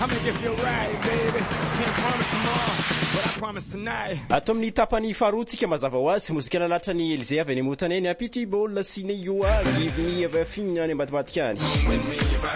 make it feel right, baby. Can't promise tomorrow, but I promise tonight. Ato amin'ny tapany faharotsika mazava ho azy mozika nalatra ny Elzé avy any Montana ny apity bol sy ny Yoa give me everything any ambadimbadika any.